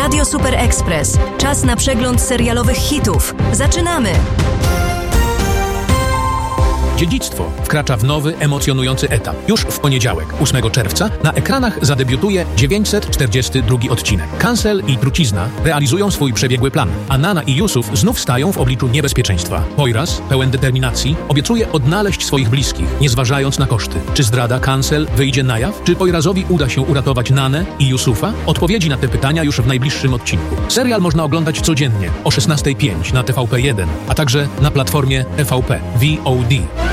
Radio Super Express. Czas na przegląd serialowych hitów. Zaczynamy! Dziedzictwo wkracza w nowy, emocjonujący etap. Już w poniedziałek, 8 czerwca, na ekranach zadebiutuje 942 odcinek. Cancel i Trucizna realizują swój przebiegły plan, a Nana i Yusuf znów stają w obliczu niebezpieczeństwa. Poyraz, pełen determinacji, obiecuje odnaleźć swoich bliskich, nie zważając na koszty. Czy zdrada Cancel wyjdzie na jaw? Czy Poyrazowi uda się uratować Nanę i Yusufa? Odpowiedzi na te pytania już w najbliższym odcinku. Serial można oglądać codziennie o 16:05 na TVP1, a także na platformie TVP VOD.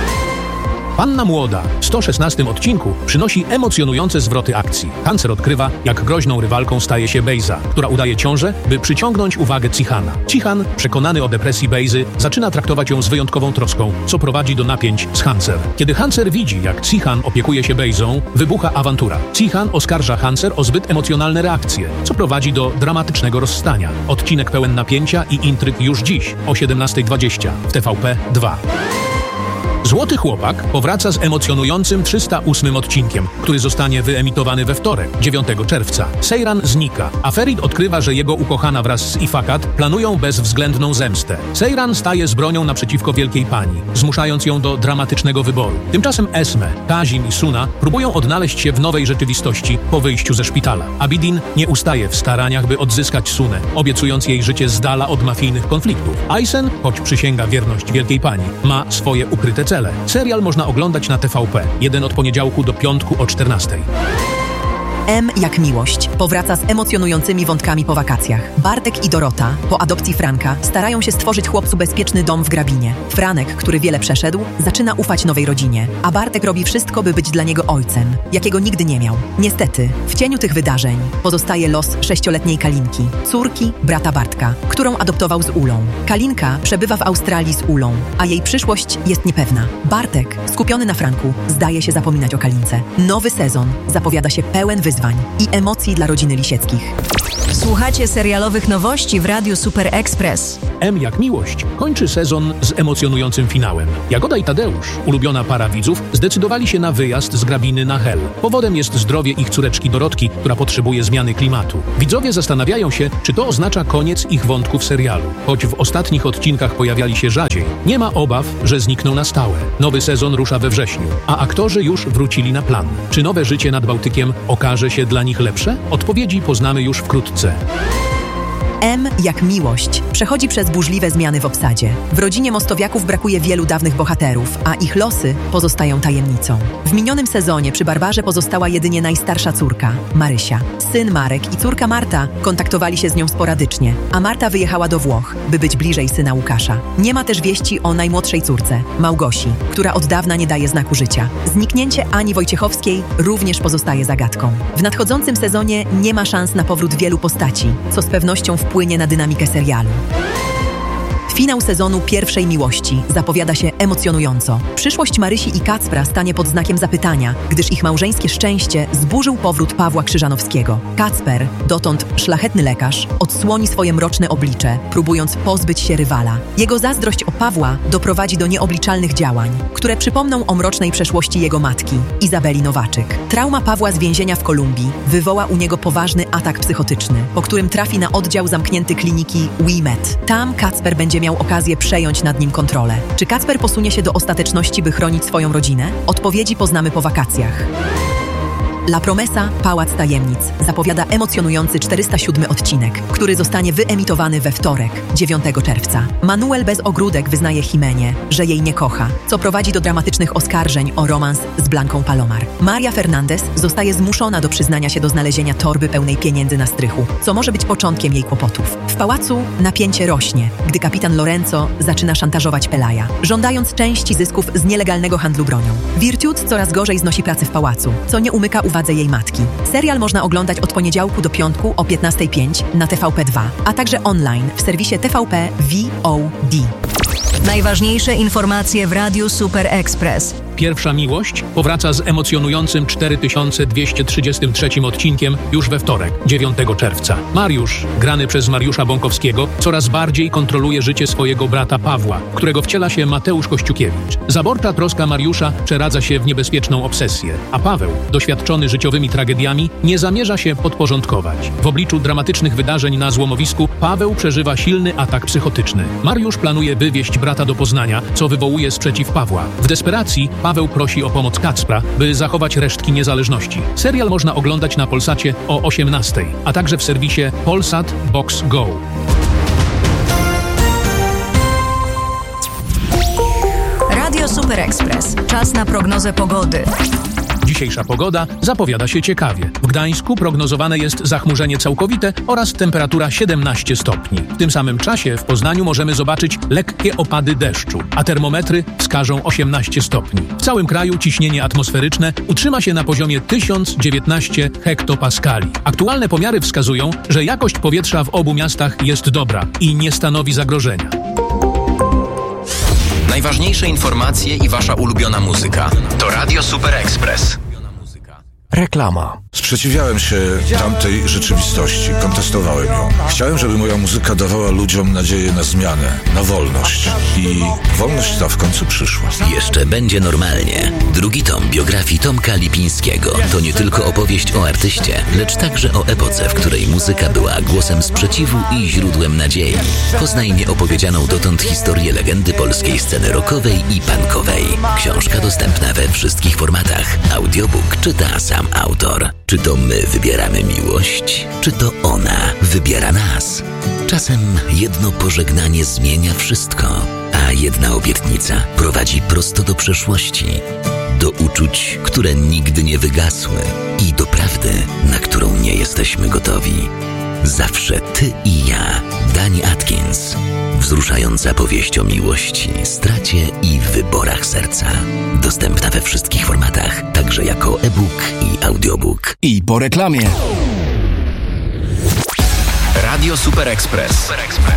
Panna Młoda w 116 odcinku przynosi emocjonujące zwroty akcji. Cancel odkrywa, jak groźną rywalką staje się Bejza, która udaje ciążę, by przyciągnąć uwagę Cihana. Cihan, przekonany o depresji Bejzy, zaczyna traktować ją z wyjątkową troską, co prowadzi do napięć z Hanser. Kiedy Hanser widzi, jak Cihan opiekuje się Bejzą, wybucha awantura. Cihan oskarża Hanser o zbyt emocjonalne reakcje, co prowadzi do dramatycznego rozstania. Odcinek pełen napięcia i intryg już dziś o 17:20 w TVP 2. Złoty Chłopak powraca z emocjonującym 308 odcinkiem, który zostanie wyemitowany we wtorek, 9 czerwca. Seyran znika, a Ferit odkrywa, że jego ukochana wraz z Ifakat planują bezwzględną zemstę. Seyran staje z bronią naprzeciwko Wielkiej Pani, zmuszając ją do dramatycznego wyboru. Tymczasem Esme, Kazim i Suna próbują odnaleźć się w nowej rzeczywistości po wyjściu ze szpitala. Abidin nie ustaje w staraniach, by odzyskać Sunę, obiecując jej życie z dala od mafijnych konfliktów. Aysen, choć przysięga wierność Wielkiej Pani, ma swoje ukryte cele. Serial można oglądać na TVP, jeden od poniedziałku do piątku o 14:00. M jak miłość powraca z emocjonującymi wątkami po wakacjach. Bartek i Dorota, po adopcji Franka, starają się stworzyć chłopcu bezpieczny dom w Grabinie. Franek, który wiele przeszedł, zaczyna ufać nowej rodzinie, a Bartek robi wszystko, by być dla niego ojcem, jakiego nigdy nie miał. Niestety, w cieniu tych wydarzeń pozostaje los 6-letniej Kalinki, córki brata Bartka, którą adoptował z Ulą. Kalinka przebywa w Australii z Ulą, a jej przyszłość jest niepewna. Bartek, skupiony na Franku, zdaje się zapominać o Kalince. Nowy sezon zapowiada się pełen wyzwań i emocji dla rodziny Lisieckich. Słuchacie serialowych nowości w Radiu Super Express. M jak miłość kończy sezon z emocjonującym finałem. Jagoda i Tadeusz, ulubiona para widzów, zdecydowali się na wyjazd z Grabiny na Hel. Powodem jest zdrowie ich córeczki Dorotki, która potrzebuje zmiany klimatu. Widzowie zastanawiają się, czy to oznacza koniec ich wątku w serialu. Choć w ostatnich odcinkach pojawiali się rzadziej, nie ma obaw, że znikną na stałe. Nowy sezon rusza we wrześniu, a aktorzy już wrócili na plan. Czy nowe życie nad Bałtykiem okaże się dla nich lepsze? Odpowiedzi poznamy już wkrótce. M jak miłość przechodzi przez burzliwe zmiany w obsadzie. W rodzinie Mostowiaków brakuje wielu dawnych bohaterów, a ich losy pozostają tajemnicą. W minionym sezonie przy Barbarze pozostała jedynie najstarsza córka, Marysia. Syn Marek i córka Marta kontaktowali się z nią sporadycznie, a Marta wyjechała do Włoch, by być bliżej syna Łukasza. Nie ma też wieści o najmłodszej córce, Małgosi, która od dawna nie daje znaku życia. Zniknięcie Ani Wojciechowskiej również pozostaje zagadką. W nadchodzącym sezonie nie ma szans na powrót wielu postaci, co z pewnością wpłynie na dynamikę serialu. Finał sezonu Pierwszej Miłości zapowiada się emocjonująco. Przyszłość Marysi i Kacpra stanie pod znakiem zapytania, gdyż ich małżeńskie szczęście zburzył powrót Pawła Krzyżanowskiego. Kacper, dotąd szlachetny lekarz, odsłoni swoje mroczne oblicze, próbując pozbyć się rywala. Jego zazdrość o Pawła doprowadzi do nieobliczalnych działań, które przypomną o mrocznej przeszłości jego matki, Izabeli Nowaczyk. Trauma Pawła z więzienia w Kolumbii wywoła u niego poważny atak psychotyczny, po którym trafi na oddział zamknięty kliniki WeMed. Tam Kacper będzie miał okazję przejąć nad nim kontrolę. Czy Kacper posunie się do ostateczności, by chronić swoją rodzinę? Odpowiedzi poznamy po wakacjach. La Promesa – Pałac Tajemnic zapowiada emocjonujący 407 odcinek, który zostanie wyemitowany we wtorek, 9 czerwca. Manuel bez ogródek wyznaje Jimenie, że jej nie kocha, co prowadzi do dramatycznych oskarżeń o romans z Blanką Palomar. Maria Fernandez zostaje zmuszona do przyznania się do znalezienia torby pełnej pieniędzy na strychu, co może być początkiem jej kłopotów. W pałacu napięcie rośnie, gdy kapitan Lorenzo zaczyna szantażować Pelaja, żądając części zysków z nielegalnego handlu bronią. Virtute coraz gorzej znosi pracę w pałacu, co nie umyka uwadze jej matki. Serial można oglądać od poniedziałku do piątku o 15:05 na TVP2, a także online w serwisie TVP VOD. Najważniejsze informacje w Radiu Super Express. Pierwsza miłość powraca z emocjonującym 4233 odcinkiem już we wtorek, 9 czerwca. Mariusz, grany przez Mariusza Bąkowskiego, coraz bardziej kontroluje życie swojego brata Pawła, którego wciela się Mateusz Kościukiewicz. Zaborcza troska Mariusza przeradza się w niebezpieczną obsesję, a Paweł, doświadczony życiowymi tragediami, nie zamierza się podporządkować. W obliczu dramatycznych wydarzeń na złomowisku Paweł przeżywa silny atak psychotyczny. Mariusz planuje wywieźć brata do Poznania, co wywołuje sprzeciw Pawła. W desperacji Paweł prosi o pomoc Kacpra, by zachować resztki niezależności. Serial można oglądać na Polsacie o 18:00, a także w serwisie Polsat Box Go. Radio Super Express. Czas na prognozę pogody. Dzisiejsza pogoda zapowiada się ciekawie. W Gdańsku prognozowane jest zachmurzenie całkowite oraz temperatura 17 stopni. W tym samym czasie w Poznaniu możemy zobaczyć lekkie opady deszczu, a termometry wskażą 18 stopni. W całym kraju ciśnienie atmosferyczne utrzyma się na poziomie 1019 hektopaskali. Aktualne pomiary wskazują, że jakość powietrza w obu miastach jest dobra i nie stanowi zagrożenia. Najważniejsze informacje i wasza ulubiona muzyka. To Radio Super Express. Reklama. Sprzeciwiałem się tamtej rzeczywistości, kontestowałem ją. Chciałem, żeby moja muzyka dawała ludziom nadzieję na zmianę, na wolność. I wolność ta w końcu przyszła. Jeszcze będzie normalnie. Drugi tom biografii Tomka Lipińskiego to nie tylko opowieść o artyście, lecz także o epoce, w której muzyka była głosem sprzeciwu i źródłem nadziei. Poznaj nieopowiedzianą dotąd historię legendy polskiej sceny rockowej i punkowej. Książka dostępna we wszystkich formatach. Audiobook czyta sam autor. Czy to my wybieramy miłość? Czy to ona wybiera nas? Czasem jedno pożegnanie zmienia wszystko, a jedna obietnica prowadzi prosto do przeszłości, do uczuć, które nigdy nie wygasły i do prawdy, na którą nie jesteśmy gotowi. Zawsze ty i ja. Dani Atkins. Wzruszająca powieść o miłości, stracie i wyborach serca. Dostępna we wszystkich formatach, także jako e-book i audiobook. I po reklamie. Radio Super Express.